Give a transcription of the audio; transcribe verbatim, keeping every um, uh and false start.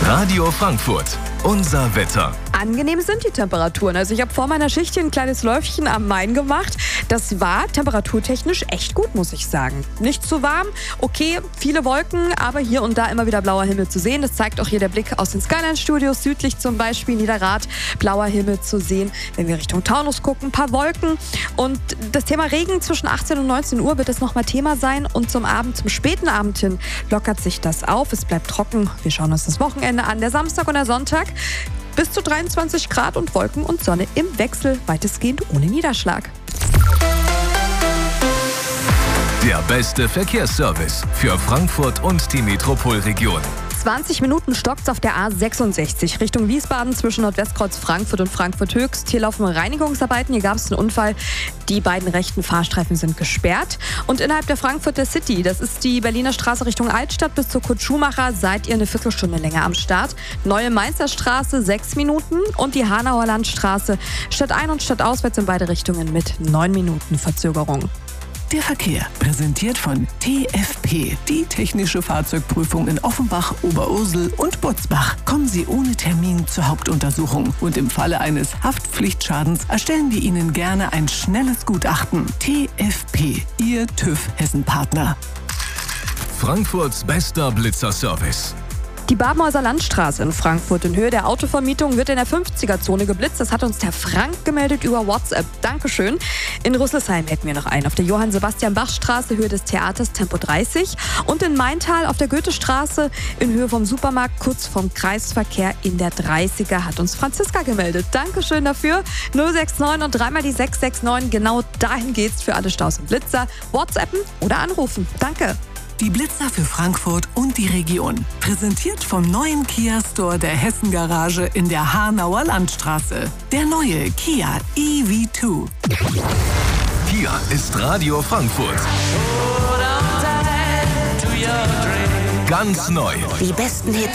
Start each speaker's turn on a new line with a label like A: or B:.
A: Radio Frankfurt, unser Wetter.
B: Angenehm sind die Temperaturen. Also ich habe vor meiner Schicht hier ein kleines Läufchen am Main gemacht. Das war temperaturtechnisch echt gut, muss ich sagen. Nicht zu warm, okay, viele Wolken, aber hier und da immer wieder blauer Himmel zu sehen. Das zeigt auch hier der Blick aus den Skyline-Studios, südlich zum Beispiel Niederrad, blauer Himmel zu sehen. Wenn wir Richtung Taunus gucken, ein paar Wolken. Und das Thema Regen zwischen achtzehn und neunzehn Uhr wird es nochmal Thema sein. Und zum Abend, zum späten Abend hin lockert sich das auf. Es bleibt trocken. Wir schauen uns das Wochenende an. Der Samstag und der Sonntag bis zu dreiundzwanzig Grad und Wolken und Sonne im Wechsel, weitestgehend ohne Niederschlag.
A: Der beste Verkehrsservice für Frankfurt und die Metropolregion.
B: zwanzig Minuten stockt's auf der A sechsundsechzig Richtung Wiesbaden zwischen Nordwestkreuz Frankfurt und Frankfurt Höchst. Hier laufen Reinigungsarbeiten. Hier gab es einen Unfall. Die beiden rechten Fahrstreifen sind gesperrt. Und innerhalb der Frankfurter City, das ist die Berliner Straße Richtung Altstadt bis zur Kurt Schumacher, seid ihr eine Viertelstunde länger am Start. Neue Mainzer Straße sechs Minuten und die Hanauer Landstraße stadtein- und stadtauswärts in beide Richtungen mit neun Minuten Verzögerung.
C: Der Verkehr, präsentiert von T F P, die technische Fahrzeugprüfung in Offenbach, Oberursel und Butzbach. Kommen Sie ohne Termin zur Hauptuntersuchung und im Falle eines Haftpflichtschadens erstellen wir Ihnen gerne ein schnelles Gutachten. T F P, Ihr TÜV Hessen-Partner.
A: Frankfurts bester Blitzerservice.
B: Die Babenhäuser Landstraße in Frankfurt in Höhe der Autovermietung wird in der fünfziger-Zone geblitzt. Das hat uns der Frank gemeldet über WhatsApp. Dankeschön. In Rüsselsheim hätten wir noch einen. Auf der Johann-Sebastian-Bach-Straße, Höhe des Theaters, Tempo dreißig. Und in Maintal auf der Goethestraße in Höhe vom Supermarkt, kurz vom Kreisverkehr in der dreißiger, hat uns Franziska gemeldet. Dankeschön dafür. null sechs neun und dreimal die sechs sechs neun. Genau dahin geht's für alle Staus und Blitzer. WhatsAppen oder anrufen. Danke.
C: Die Blitzer für Frankfurt und die Region. Präsentiert vom neuen Kia Store der Hessen Garage in der Hanauer Landstraße. Der neue Kia E V zwei.
A: Hier ist Radio Frankfurt. Ganz neu.
D: Die besten Hits